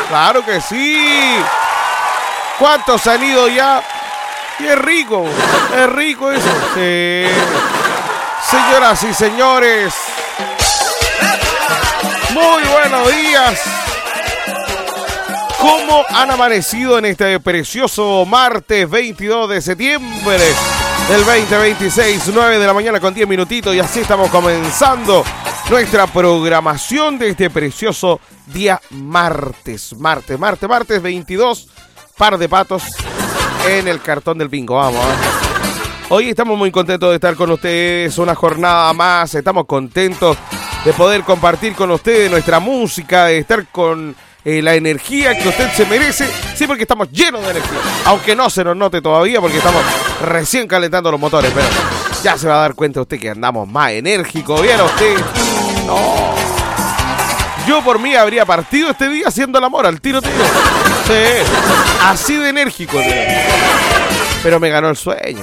Claro que sí. ¿Cuántos han ido ya? Y es rico eso. Sí. Señoras y señores, muy buenos días. ¿Cómo han amanecido en este precioso martes 22 de septiembre del 2026, 9 de la mañana con 10 minutitos? Y así estamos comenzando nuestra programación de este precioso día martes 22, par de patos en el cartón del bingo. Vamos. Hoy estamos muy contentos de estar con ustedes, una jornada más. Estamos contentos de poder compartir con ustedes nuestra música, de estar con la energía que usted se merece. Sí, porque estamos llenos de energía, aunque no se nos note todavía porque estamos recién calentando los motores, pero ya se va a dar cuenta usted que andamos más enérgicos. ¿Viera usted? No. Yo por mí habría partido este día haciendo el amor al tiro, tío. Sí, así de enérgico, tío. Pero me ganó el sueño.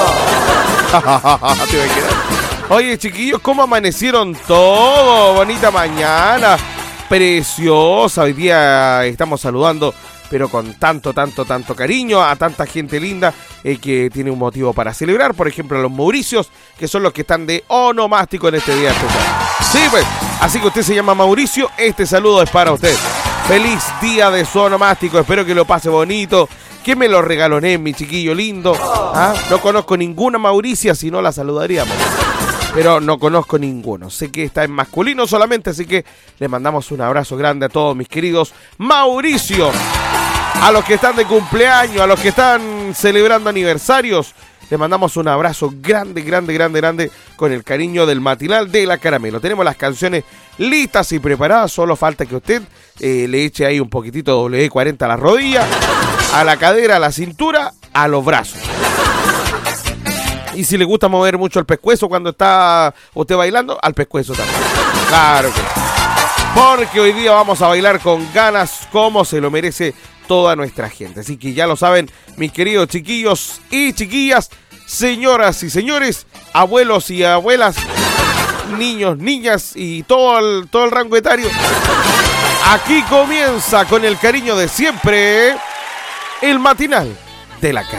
Oye, chiquillos, ¿cómo amanecieron todos? Bonita mañana, preciosa. Hoy día estamos saludando, pero con tanto cariño a tanta gente linda que tiene un motivo para celebrar. Por ejemplo, a los Mauricios, que son los que están de onomástico en este día especial. Sí, pues, así que usted se llama Mauricio, este saludo es para usted. Feliz día de su onomástico, espero que lo pase bonito, que me lo regaloné, mi chiquillo lindo. ¿Ah? No conozco ninguna Mauricia, si no la saludaríamos. Pero no conozco ninguno, sé que está en masculino solamente, así que le mandamos un abrazo grande a todos mis queridos Mauricio. A los que están de cumpleaños, a los que están celebrando aniversarios, le mandamos un abrazo grande con el cariño del matinal de la Caramelo. Tenemos las canciones listas y preparadas, solo falta que usted le eche ahí un poquitito W40 a la rodilla, a la cadera, a la cintura, a los brazos. Y si le gusta mover mucho el pescuezo cuando está usted bailando, al pescuezo también. Claro que sí. Porque hoy día vamos a bailar con ganas como se lo merece toda nuestra gente. Así que ya lo saben, mis queridos chiquillos y chiquillas, señoras y señores, abuelos y abuelas, niños, niñas y todo el rango etario. Aquí comienza con el cariño de siempre el matinal de la Caramelo.